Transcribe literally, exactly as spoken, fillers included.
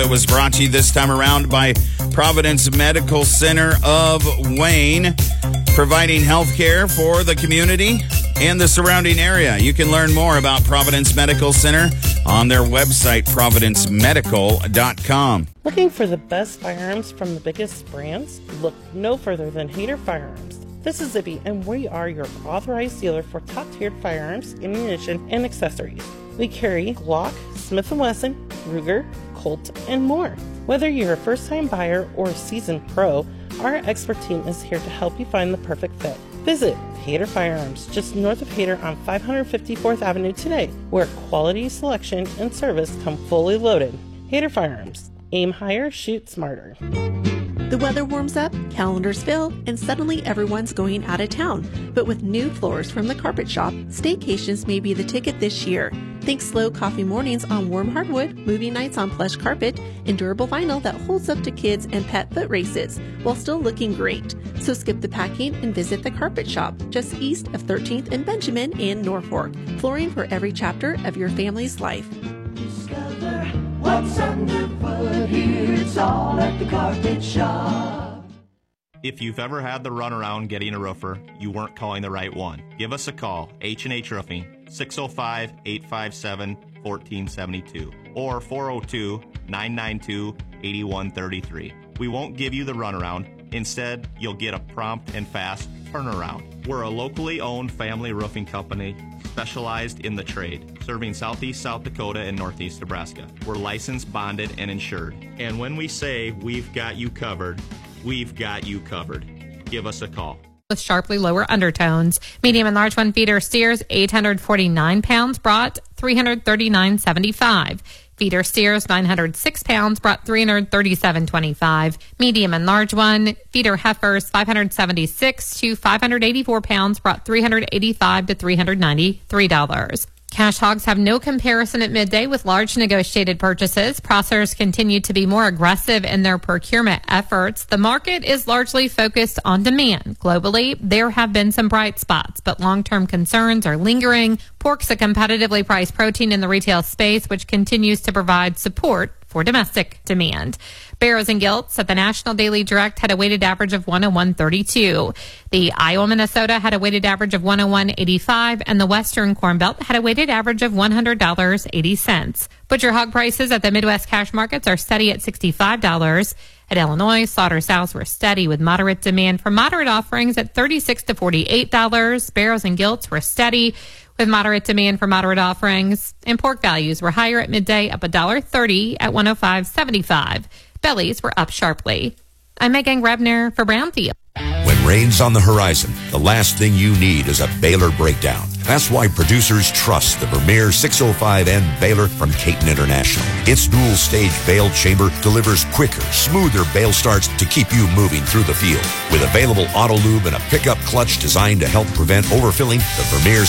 It was brought to you this time around by Providence Medical Center of Wayne, providing health care for the community and the surrounding area. You can learn more about Providence Medical Center on their website, providence medical dot com. Looking for the best firearms from the biggest brands? Look no further than Hader Firearms. This is Zibby, and we are your authorized dealer for top-tiered firearms, ammunition, and accessories. We carry Glock, Smith and Wesson, Ruger, Colt, and more. Whether you're a first-time buyer or a seasoned pro, our expert team is here to help you find the perfect fit. Visit Hader Firearms, just north of Hader on five fifty-fourth Avenue today, where quality, selection, and service come fully loaded. Hader Firearms. Aim higher, shoot smarter. The weather warms up, calendars fill, and suddenly everyone's going out of town. But with new floors from the Carpet Shop, staycations may be the ticket this year. Think slow coffee mornings on warm hardwood, movie nights on plush carpet, and durable vinyl that holds up to kids and pet foot races, while still looking great. So skip the packing and visit the Carpet Shop, just east of thirteenth and Benjamin in Norfolk. Flooring for every chapter of your family's life. Discover what's underfoot here. It's all at the Carpet Shop. If you've ever had the runaround getting a roofer, you weren't calling the right one. Give us a call, H and H Roofing, six oh five, eight five seven, one four seven two or four oh two, nine nine two, eight one three three. We won't give you the runaround. Instead, you'll get a prompt and fast turnaround. We're a locally owned family roofing company specialized in the trade, serving southeast South Dakota and northeast Nebraska. We're licensed, bonded, and insured. And when we say we've got you covered, we've got you covered. Give us a call. With sharply lower undertones. Medium and large one feeder steers, eight hundred forty-nine pounds, brought three hundred thirty-nine seventy-five. Feeder steers, nine hundred six pounds, brought three hundred thirty-seven twenty-five. Medium and large one. Feeder heifers, five hundred seventy-six to five hundred eighty-four pounds, brought three hundred eighty-five to three hundred ninety-three dollars. Cash hogs have no comparison at midday with large negotiated purchases. Processors continue to be more aggressive in their procurement efforts. The market is largely focused on demand. Globally, there have been some bright spots, but long-term concerns are lingering. Pork's a competitively priced protein in the retail space, which continues to provide support for domestic demand. Barrows and Gilts at the National Daily Direct had a weighted average of one oh one thirty-two. The Iowa, Minnesota had a weighted average of one oh one eighty-five, and the Western Corn Belt had a weighted average of one hundred dollars and eighty cents. Butcher hog prices at the Midwest cash markets are steady at sixty-five dollars. At Illinois, slaughter sows were steady with moderate demand from moderate offerings at thirty-six to forty-eight dollars. Barrows and Gilts were steady with moderate demand for moderate offerings. And pork values were higher at midday, up one dollar thirty at one oh five seventy-five. Bellies were up sharply. I'm Megan Rebner for Brownfield. When rain's on the horizon, the last thing you need is a baler breakdown. That's why producers trust the Vermeer six oh five N baler from Caton International. Its dual-stage bale chamber delivers quicker, smoother bale starts to keep you moving through the field. With available auto lube and a pickup clutch designed to help prevent overfilling, the Vermeer